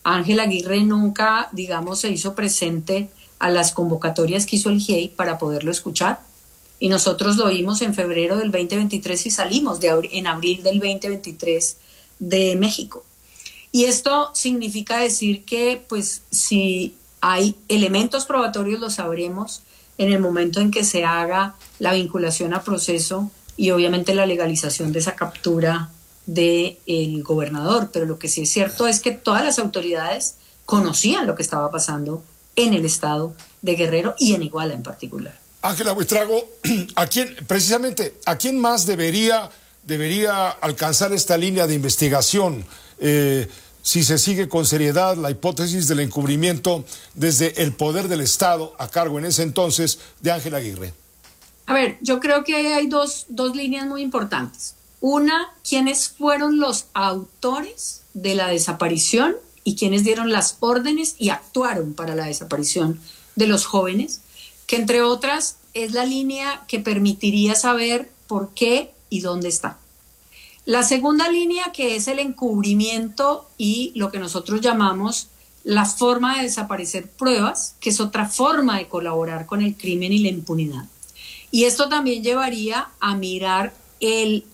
Ángela Aguirre nunca, digamos, se hizo presente a las convocatorias que hizo el GIEI para poderlo escuchar. Y nosotros lo oímos en febrero del 2023 y salimos en abril del 2023 de México. Y esto significa decir que, pues, si hay elementos probatorios, los sabremos en el momento en que se haga la vinculación a proceso y obviamente la legalización de esa captura del gobernador. Pero lo que sí es cierto es que todas las autoridades conocían lo que estaba pasando en el estado de Guerrero y en Iguala en particular. Ángela Buitrago, ¿a quién más debería alcanzar esta línea de investigación si se sigue con seriedad la hipótesis del encubrimiento desde el poder del Estado a cargo en ese entonces de Ángela Aguirre? A ver, yo creo que hay dos líneas muy importantes. Una, ¿quiénes fueron los autores de la desaparición y quiénes dieron las órdenes y actuaron para la desaparición de los jóvenes? Que entre otras es la línea que permitiría saber por qué y dónde está. La segunda línea, que es el encubrimiento y lo que nosotros llamamos la forma de desaparecer pruebas, que es otra forma de colaborar con el crimen y la impunidad. Y esto también llevaría a mirar el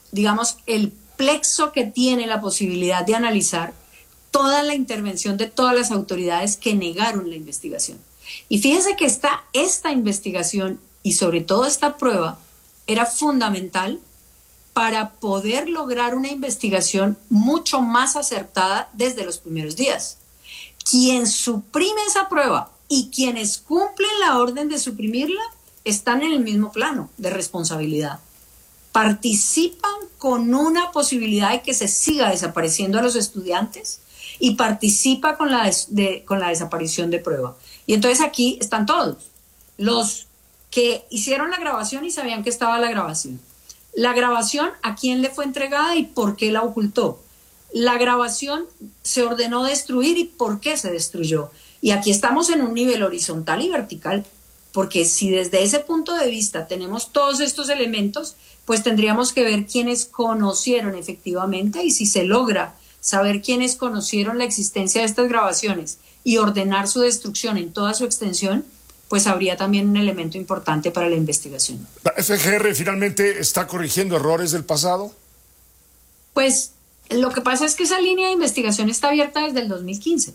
plexo que tiene la posibilidad de analizar toda la intervención de todas las autoridades que negaron la investigación. Y fíjense que esta investigación y sobre todo esta prueba era fundamental para poder lograr una investigación mucho más acertada desde los primeros días. Quien suprime esa prueba y quienes cumplen la orden de suprimirla están en el mismo plano de responsabilidad. Participan con una posibilidad de que se siga desapareciendo a los estudiantes y participa con la desaparición de prueba. Y entonces aquí están todos, los que hicieron la grabación y sabían que estaba la grabación. La grabación, ¿a quién le fue entregada y por qué la ocultó? La grabación se ordenó destruir y por qué se destruyó. Y aquí estamos en un nivel horizontal y vertical, porque si desde ese punto de vista tenemos todos estos elementos, pues tendríamos que ver quiénes conocieron efectivamente, y si se logra saber quiénes conocieron la existencia de estas grabaciones y ordenar su destrucción en toda su extensión, pues habría también un elemento importante para la investigación. ¿La FGR finalmente está corrigiendo errores del pasado? Pues lo que pasa es que esa línea de investigación está abierta desde el 2015.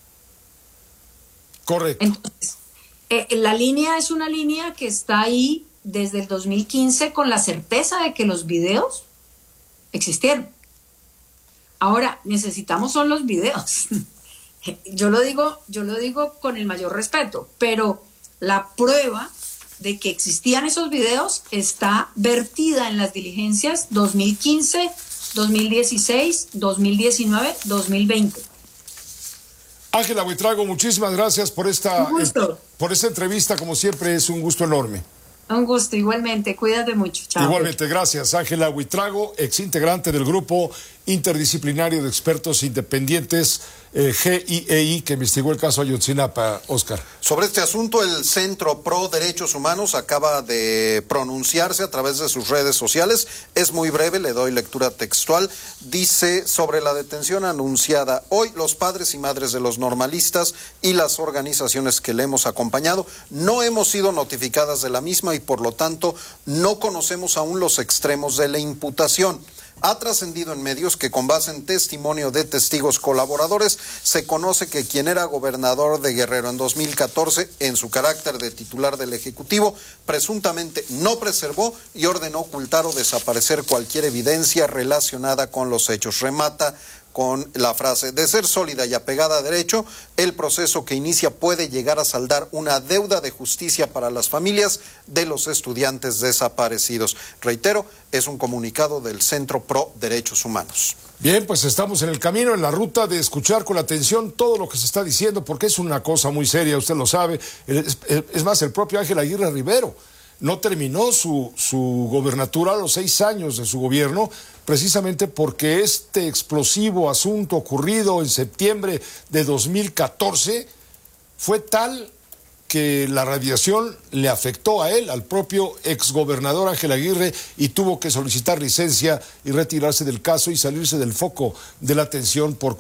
Correcto. Entonces, la línea es una línea que está ahí desde el 2015 con la certeza de que los videos existieron. Ahora, necesitamos son los videos. Yo lo digo con el mayor respeto, pero la prueba de que existían esos videos está vertida en las diligencias 2015, 2016, 2019, 2020. Ángela Buitrago, muchísimas gracias por esta entrevista. Como siempre, es un gusto enorme. Un gusto, igualmente. Cuídate mucho. Chao. Igualmente, gracias. Ángela Buitrago, exintegrante del Grupo Interdisciplinario de Expertos Independientes GIEI, que investigó el caso Ayotzinapa. Oscar. Sobre este asunto, el Centro Pro Derechos Humanos acaba de pronunciarse a través de sus redes sociales. Es muy breve, le doy lectura textual. Dice: sobre la detención anunciada hoy, los padres y madres de los normalistas y las organizaciones que le hemos acompañado no hemos sido notificadas de la misma y por lo tanto no conocemos aún los extremos de la imputación. Ha trascendido en medios que con base en testimonio de testigos colaboradores se conoce que quien era gobernador de Guerrero en 2014 en su carácter de titular del Ejecutivo presuntamente no preservó y ordenó ocultar o desaparecer cualquier evidencia relacionada con los hechos. Remata con la frase: de ser sólida y apegada a derecho, el proceso que inicia puede llegar a saldar una deuda de justicia para las familias de los estudiantes desaparecidos. Reitero, es un comunicado del Centro Pro Derechos Humanos. Bien, pues estamos en el camino, en la ruta de escuchar con atención todo lo que se está diciendo, porque es una cosa muy seria, usted lo sabe. Es más, el propio Ángel Aguirre Rivero no terminó su gobernatura a los 6 años de su gobierno, precisamente porque este explosivo asunto ocurrido en septiembre de 2014 fue tal que la radiación le afectó a él, al propio exgobernador Ángel Aguirre, y tuvo que solicitar licencia y retirarse del caso y salirse del foco de la atención por